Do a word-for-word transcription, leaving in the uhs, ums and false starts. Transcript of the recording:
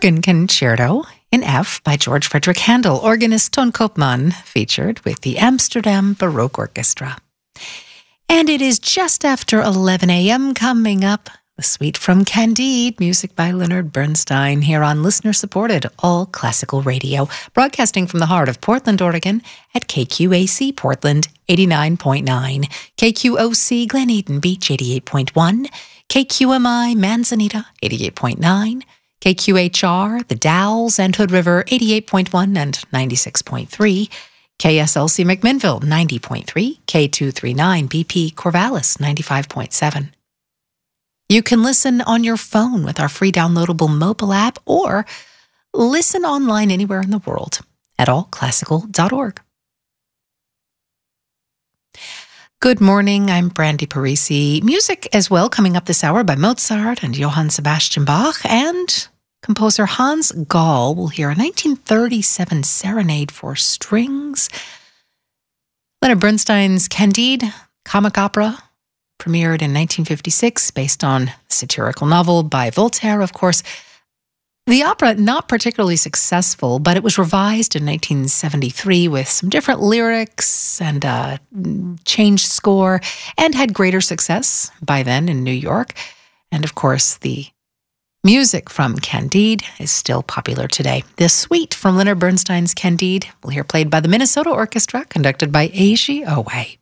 Organ Concerto in F by George Frederick Handel, organist Ton Koopman, featured with the Amsterdam Baroque Orchestra. And it is just after eleven a.m. coming up. The Suite from Candide, music by Leonard Bernstein, here on listener-supported All Classical Radio, broadcasting from the heart of Portland, Oregon, at K Q A C Portland eighty-nine point nine, K Q O C Glen Eden Beach eighty-eight point one, K Q M I Manzanita eighty-eight point nine, K Q H R The Dalles and Hood River eighty-eight point one and ninety-six point three, K S L C McMinnville ninety point three, K two thirty-nine B P Corvallis ninety-five point seven. You can listen on your phone with our free downloadable mobile app or listen online anywhere in the world at all classical dot org. Good morning, I'm Brandy Parisi. Music as well coming up this hour by Mozart and Johann Sebastian Bach, and composer Hans Gall will hear a nineteen thirty-seven serenade for strings. Leonard Bernstein's Candide, comic opera, premiered in nineteen fifty-six, based on a satirical novel by Voltaire, of course. The opera, not particularly successful, but it was revised in nineteen seventy-three with some different lyrics and a changed score, and had greater success by then in New York. And of course, the music from Candide is still popular today. This suite from Leonard Bernstein's Candide, we'll hear played by the Minnesota Orchestra, conducted by Eiji Owe.